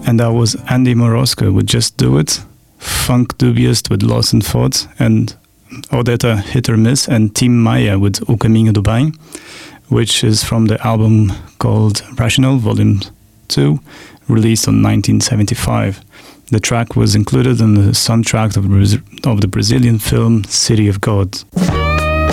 and that was Andy Morosco with Just Do It, Funk Dubious with Lost in Thought, and Odetta Hit or Miss, and Tim Maya with O Caminho do Bem, which is from the album called Rational Volume 2, released in 1975. The track was included in the soundtrack of the Brazilian film City of God.